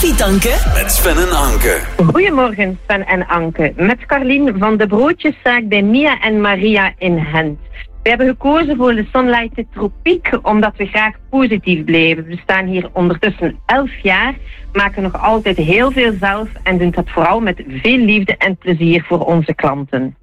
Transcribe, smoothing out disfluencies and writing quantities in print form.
Koffietanken met Sven en Anke. Goedemorgen Sven en Anke. Met Carlien van de broodjeszaak bij Mia en Maria in Gent. We hebben gekozen voor de Sunlight Tropiek omdat we graag positief blijven. We staan hier ondertussen 11 jaar, maken nog altijd heel veel zelf en doen dat vooral met veel liefde en plezier voor onze klanten.